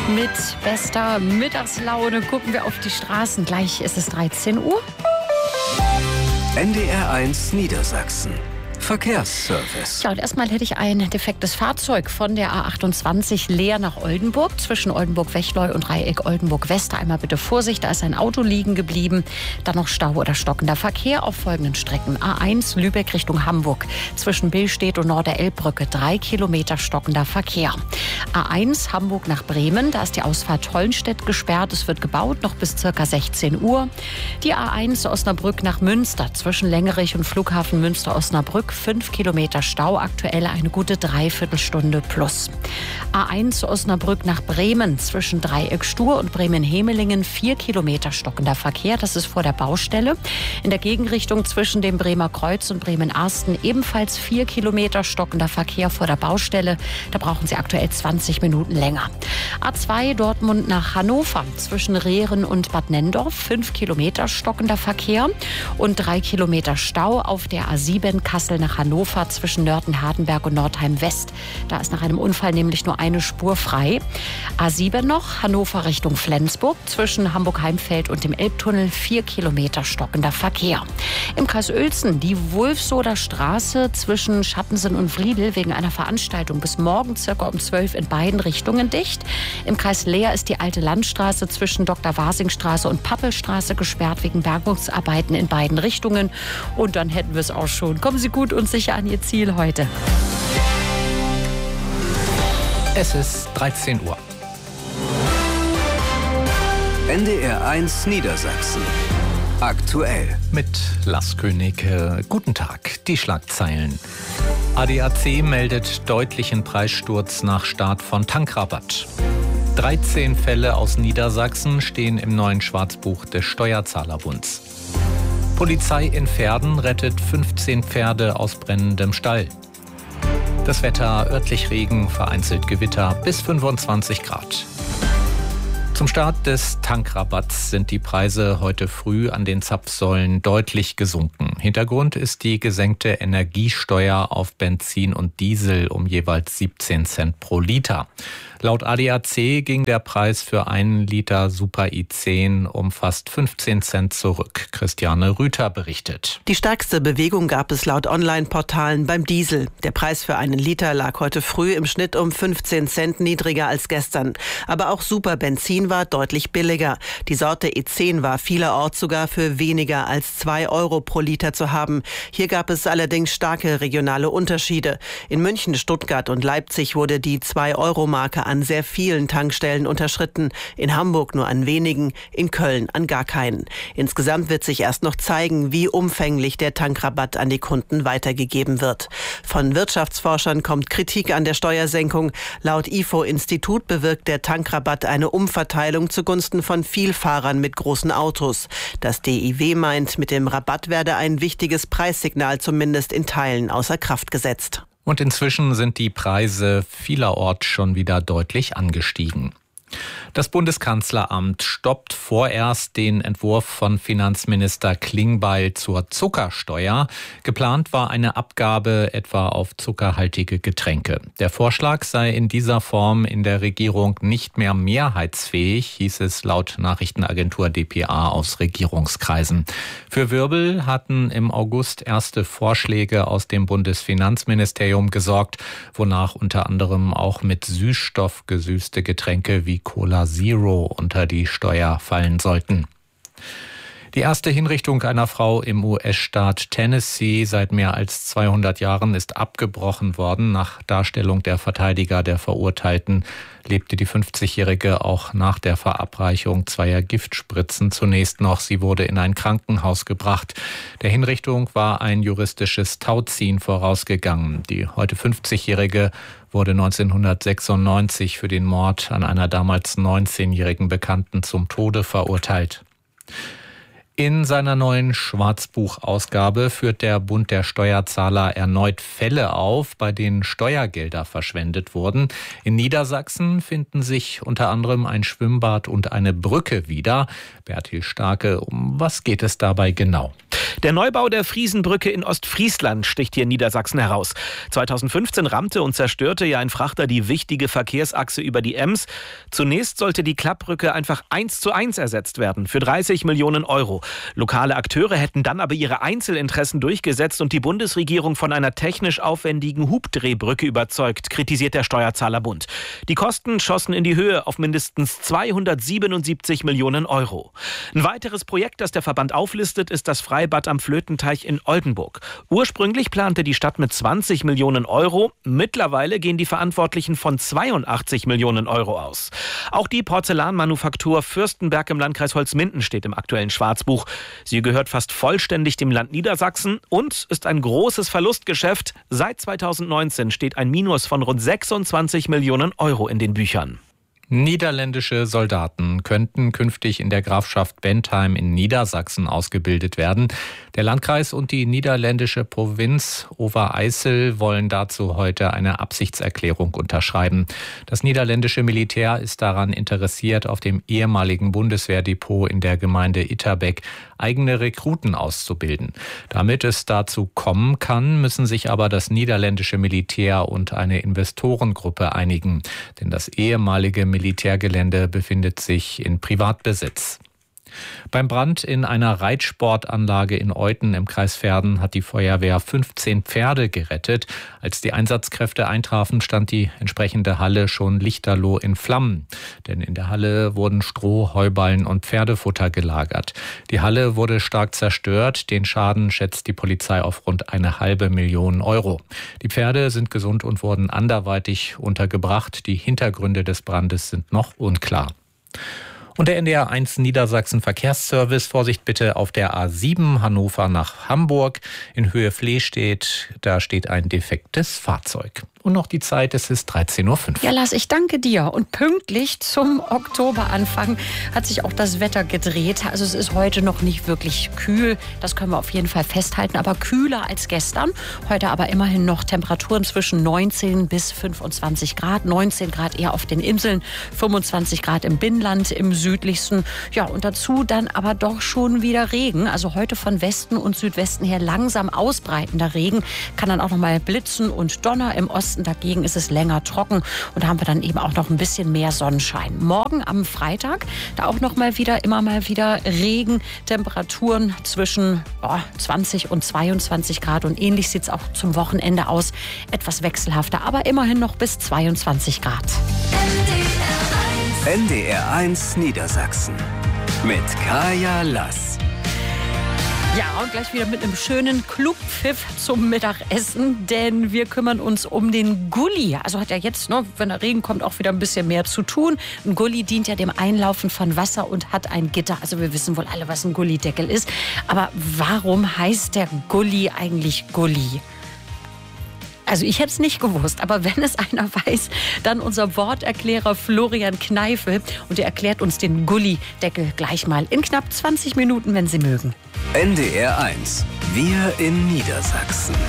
Mit bester Mittagslaune gucken wir auf die Straßen. Gleich ist es 13 Uhr. NDR1 Niedersachsen. Verkehrsservice. Ja, und erstmal hätte ich ein defektes Fahrzeug von der A28 Leer nach Oldenburg, zwischen Oldenburg-Wechleu und Dreieck Oldenburg-West. Einmal bitte Vorsicht, da ist ein Auto liegen geblieben. Dann noch Stau oder stockender Verkehr auf folgenden Strecken. A1 Lübeck Richtung Hamburg, zwischen Billstedt und Norderelbbrücke 3 Kilometer stockender Verkehr. A1 Hamburg nach Bremen, da ist die Ausfahrt Hollenstedt gesperrt. Es wird gebaut, noch bis ca. 16 Uhr. Die A1 Osnabrück nach Münster, zwischen Längerich und Flughafen Münster-Osnabrück 5 Kilometer Stau, aktuell eine gute Dreiviertelstunde plus. A1 Osnabrück nach Bremen, zwischen Dreieck Stur und Bremen-Hemelingen 4 Kilometer stockender Verkehr, das ist vor der Baustelle. In der Gegenrichtung zwischen dem Bremer Kreuz und Bremen-Arsten ebenfalls 4 Kilometer stockender Verkehr vor der Baustelle, da brauchen Sie aktuell 20 Minuten länger. A2 Dortmund nach Hannover, zwischen Rehren und Bad Nenndorf 5 Kilometer stockender Verkehr und 3 Kilometer Stau auf der A7 Kassel nach Hannover zwischen Nörten-Hardenberg und Nordheim-West. Da ist nach einem Unfall nämlich nur eine Spur frei. A7 noch, Hannover Richtung Flensburg, zwischen Hamburg-Heimfeld und dem Elbtunnel 4 Kilometer stockender Verkehr. Im Kreis Uelzen die Wulfsoder Straße zwischen Schattensen und Wriedel wegen einer Veranstaltung bis morgen circa um 12 in beiden Richtungen dicht. Im Kreis Leer ist die Alte Landstraße zwischen Dr.-Wasing-Straße und Pappelstraße gesperrt wegen Bergungsarbeiten in beiden Richtungen. Und dann hätten wir es auch schon. Kommen Sie gut und sicher an Ihr Ziel heute. Es ist 13 Uhr. NDR1 Niedersachsen. Aktuell. Mit Lars König. Guten Tag. Die Schlagzeilen. ADAC meldet deutlichen Preissturz nach Start von Tankrabatt. 13 Fälle aus Niedersachsen stehen im neuen Schwarzbuch des Steuerzahlerbunds. Polizei in Verden rettet 15 Pferde aus brennendem Stall. Das Wetter, örtlich Regen, vereinzelt Gewitter bis 25 Grad. Zum Start des Tankrabatts sind die Preise heute früh an den Zapfsäulen deutlich gesunken. Hintergrund ist die gesenkte Energiesteuer auf Benzin und Diesel um jeweils 17 Cent pro Liter. Laut ADAC ging der Preis für 1 Liter Super i10 um fast 15 Cent zurück. Christiane Rüther berichtet. Die stärkste Bewegung gab es laut Online-Portalen beim Diesel. Der Preis für 1 Liter lag heute früh im Schnitt um 15 Cent niedriger als gestern. Aber auch Superbenzin war deutlich billiger. Die Sorte E10 war vielerorts sogar für weniger als 2 Euro pro Liter zu haben. Hier gab es allerdings starke regionale Unterschiede. In München, Stuttgart und Leipzig wurde die 2-Euro-Marke an sehr vielen Tankstellen unterschritten. In Hamburg nur an wenigen, in Köln an gar keinen. Insgesamt wird sich erst noch zeigen, wie umfänglich der Tankrabatt an die Kunden weitergegeben wird. Von Wirtschaftsforschern kommt Kritik an der Steuersenkung. Laut IFO-Institut bewirkt der Tankrabatt eine Umverteilung zugunsten von Vielfahrern mit großen Autos. Das DIW meint, mit dem Rabatt werde ein wichtiges Preissignal zumindest in Teilen außer Kraft gesetzt. Und inzwischen sind die Preise vielerorts schon wieder deutlich angestiegen. Das Bundeskanzleramt stoppt vorerst den Entwurf von Finanzminister Klingbeil zur Zuckersteuer. Geplant war eine Abgabe etwa auf zuckerhaltige Getränke. Der Vorschlag sei in dieser Form in der Regierung nicht mehr mehrheitsfähig, hieß es laut Nachrichtenagentur dpa aus Regierungskreisen. Für Wirbel hatten im August erste Vorschläge aus dem Bundesfinanzministerium gesorgt, wonach unter anderem auch mit Süßstoff gesüßte Getränke wie Cola Zero unter die Steuer fallen sollten. Die erste Hinrichtung einer Frau im US-Staat Tennessee seit mehr als 200 Jahren ist abgebrochen worden. Nach Darstellung der Verteidiger der Verurteilten lebte die 50-Jährige auch nach der Verabreichung zweier Giftspritzen zunächst noch. Sie wurde in ein Krankenhaus gebracht. Der Hinrichtung war ein juristisches Tauziehen vorausgegangen. Die heute 50-Jährige wurde 1996 für den Mord an einer damals 19-jährigen Bekannten zum Tode verurteilt. In seiner neuen Schwarzbuchausgabe führt der Bund der Steuerzahler erneut Fälle auf, bei denen Steuergelder verschwendet wurden. In Niedersachsen finden sich unter anderem ein Schwimmbad und eine Brücke wieder. Bertil Starke, um was geht es dabei genau? Der Neubau der Friesenbrücke in Ostfriesland sticht hier in Niedersachsen heraus. 2015 rammte und zerstörte ja ein Frachter die wichtige Verkehrsachse über die Ems. Zunächst sollte die Klappbrücke einfach 1:1 ersetzt werden für 30 Millionen Euro. Lokale Akteure hätten dann aber ihre Einzelinteressen durchgesetzt und die Bundesregierung von einer technisch aufwendigen Hubdrehbrücke überzeugt, kritisiert der Steuerzahlerbund. Die Kosten schossen in die Höhe auf mindestens 277 Millionen Euro. Ein weiteres Projekt, das der Verband auflistet, ist das Freibad am Flötenteich in Oldenburg. Ursprünglich plante die Stadt mit 20 Millionen Euro. Mittlerweile gehen die Verantwortlichen von 82 Millionen Euro aus. Auch die Porzellanmanufaktur Fürstenberg im Landkreis Holzminden steht im aktuellen Schwarzbuch. Sie gehört fast vollständig dem Land Niedersachsen und ist ein großes Verlustgeschäft. Seit 2019 steht ein Minus von rund 26 Millionen Euro in den Büchern. Niederländische Soldaten könnten künftig in der Grafschaft Bentheim in Niedersachsen ausgebildet werden. Der Landkreis und die niederländische Provinz Overijssel wollen dazu heute eine Absichtserklärung unterschreiben. Das niederländische Militär ist daran interessiert, auf dem ehemaligen Bundeswehrdepot in der Gemeinde Itterbeck eigene Rekruten auszubilden. Damit es dazu kommen kann, müssen sich aber das niederländische Militär und eine Investorengruppe einigen. Denn das ehemalige Militärgelände befindet sich in Privatbesitz. Beim Brand in einer Reitsportanlage in Euthen im Kreis Verden hat die Feuerwehr 15 Pferde gerettet. Als die Einsatzkräfte eintrafen, stand die entsprechende Halle schon lichterloh in Flammen. Denn in der Halle wurden Stroh, Heuballen und Pferdefutter gelagert. Die Halle wurde stark zerstört. Den Schaden schätzt die Polizei auf rund 1,5 Million Euro. Die Pferde sind gesund und wurden anderweitig untergebracht. Die Hintergründe des Brandes sind noch unklar. Und der NDR 1 Niedersachsen Verkehrsservice, Vorsicht bitte auf der A7 Hannover nach Hamburg. In Höhe Flehstedt, da steht ein defektes Fahrzeug. Und noch die Zeit, es ist 13:05 Uhr. Ja, Lars, ich danke dir. Und pünktlich zum Oktoberanfang hat sich auch das Wetter gedreht. Also es ist heute noch nicht wirklich kühl, das können wir auf jeden Fall festhalten, aber kühler als gestern. Heute aber immerhin noch Temperaturen zwischen 19 bis 25 Grad. 19 Grad eher auf den Inseln, 25 Grad im Binnenland, im südlichsten. Ja, und dazu dann aber doch schon wieder Regen. Also heute von Westen und Südwesten her langsam ausbreitender Regen. Kann dann auch noch mal blitzen und Donner im Osten. Dagegen ist es länger trocken und da haben wir dann eben auch noch ein bisschen mehr Sonnenschein. Morgen am Freitag, da auch noch mal wieder, immer mal wieder Regen, Temperaturen zwischen 20 und 22 Grad und ähnlich sieht es auch zum Wochenende aus. Etwas wechselhafter, aber immerhin noch bis 22 Grad. NDR 1 Niedersachsen mit Kaya Lass. Ja, und gleich wieder mit einem schönen Clubpfiff zum Mittagessen, denn wir kümmern uns um den Gully. Also hat ja jetzt, wenn der Regen kommt, auch wieder ein bisschen mehr zu tun. Ein Gully dient ja dem Einlaufen von Wasser und hat ein Gitter. Also wir wissen wohl alle, was ein Gullydeckel ist. Aber warum heißt der Gully eigentlich Gully? Also ich hätte es nicht gewusst, aber wenn es einer weiß, dann unser Worterklärer Florian Kneifel. Und er erklärt uns den Gullydeckel gleich mal in knapp 20 Minuten, wenn Sie mögen. NDR 1, wir in Niedersachsen.